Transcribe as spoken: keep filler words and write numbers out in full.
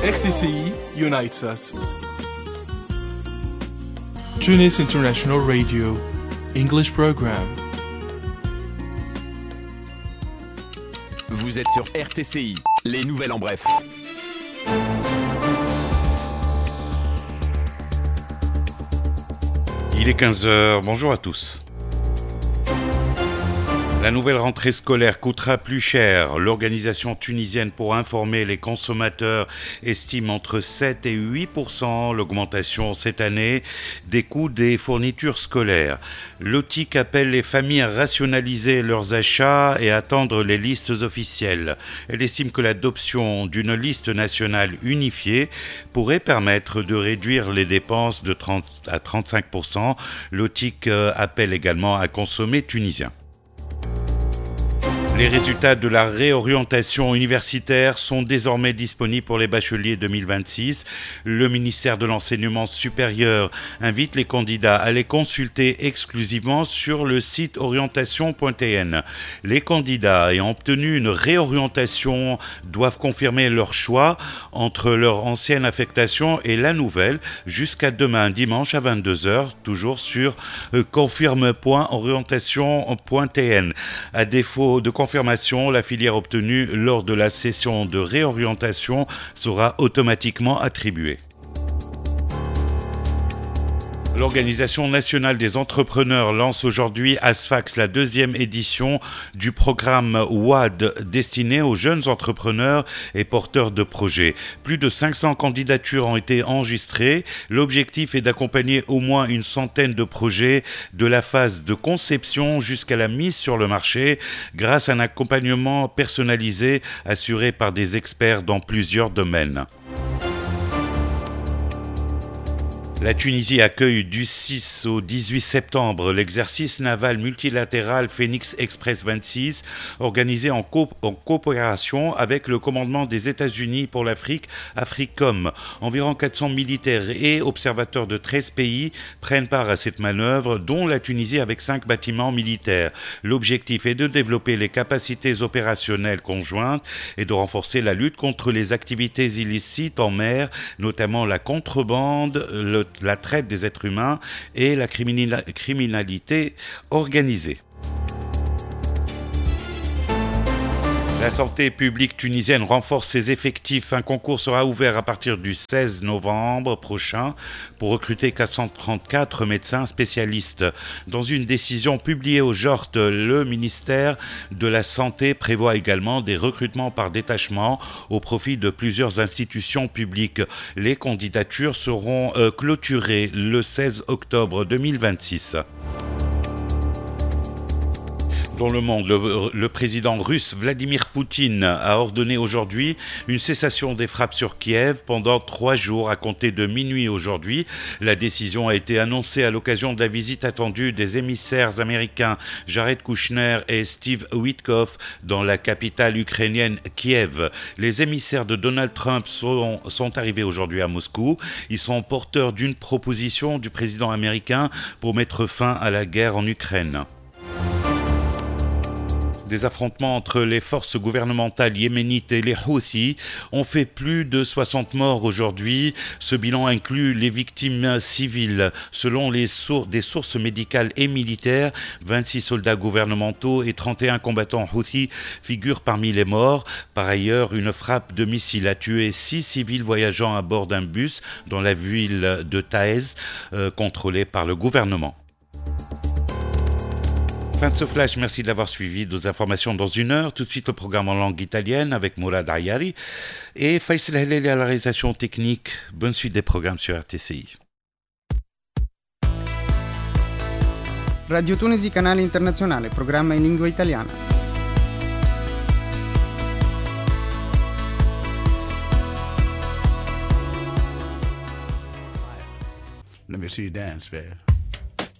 R T C I unites us. Tunis International Radio, English program. Vous êtes sur R T C I, les nouvelles en bref. Il est quinze heures, bonjour à tous. La nouvelle rentrée scolaire coûtera plus cher. L'organisation tunisienne pour informer les consommateurs estime entre sept et huit pour cent l'augmentation cette année des coûts des fournitures scolaires. L'O T I C appelle les familles à rationaliser leurs achats et à attendre les listes officielles. Elle estime que l'adoption d'une liste nationale unifiée pourrait permettre de réduire les dépenses de trente à trente-cinq pour cent. L'O T I C appelle également à consommer tunisien. Les résultats de la réorientation universitaire sont désormais disponibles pour les bacheliers deux mille vingt-six. Le ministère de l'Enseignement supérieur invite les candidats à les consulter exclusivement sur le site orientation point t n. Les candidats ayant obtenu une réorientation doivent confirmer leur choix entre leur ancienne affectation et la nouvelle jusqu'à demain dimanche à vingt-deux heures, toujours sur confirme point orientation point t n. À défaut de confirmation, la filière obtenue lors de la session de réorientation sera automatiquement attribuée. L'Organisation nationale des entrepreneurs lance aujourd'hui ASFAX, la deuxième édition du programme W A D destiné aux jeunes entrepreneurs et porteurs de projets. Plus de cinq cents candidatures ont été enregistrées. L'objectif est d'accompagner au moins une centaine de projets de la phase de conception jusqu'à la mise sur le marché grâce à un accompagnement personnalisé assuré par des experts dans plusieurs domaines. La Tunisie accueille du six au dix-huit septembre l'exercice naval multilatéral Phoenix Express vingt-six, organisé en, co- en coopération avec le commandement des États-Unis pour l'Afrique, AFRICOM. Environ quatre cents militaires et observateurs de treize pays prennent part à cette manœuvre, dont la Tunisie avec cinq bâtiments militaires. L'objectif est de développer les capacités opérationnelles conjointes et de renforcer la lutte contre les activités illicites en mer, notamment la contrebande, le la traite des êtres humains et la criminalité organisée. La santé publique tunisienne renforce ses effectifs. Un concours sera ouvert à partir du seize novembre prochain pour recruter quatre cent trente-quatre médecins spécialistes. Dans une décision publiée au J O R T, le ministère de la Santé prévoit également des recrutements par détachement au profit de plusieurs institutions publiques. Les candidatures seront euh, clôturées le seize octobre deux mille vingt-six. Dans le monde, le, le président russe Vladimir Poutine a ordonné aujourd'hui une cessation des frappes sur Kiev pendant trois jours à compter de minuit aujourd'hui. La décision a été annoncée à l'occasion de la visite attendue des émissaires américains Jared Kushner et Steve Witkoff dans la capitale ukrainienne Kiev. Les émissaires de Donald Trump sont, sont arrivés aujourd'hui à Moscou. Ils sont porteurs d'une proposition du président américain pour mettre fin à la guerre en Ukraine. Des affrontements entre les forces gouvernementales yéménites et les Houthis ont fait plus de soixante morts aujourd'hui. Ce bilan inclut les victimes civiles. Selon les sources, des sources médicales et militaires, vingt-six soldats gouvernementaux et trente et un combattants Houthis figurent parmi les morts. Par ailleurs, une frappe de missile a tué six civils voyageant à bord d'un bus dans la ville de Taez, euh, contrôlée par le gouvernement. Fin de ce flash, merci de l'avoir suivi. Nos informations dans une heure. Tout de suite, le programme en langue italienne avec Mourad Ayari et Faisal Heleli à la réalisation technique. Bonne suite des programmes sur R T C I. Radio Tunisi, canale internazionale, programma in lingua italiana. Let me see you dance, man.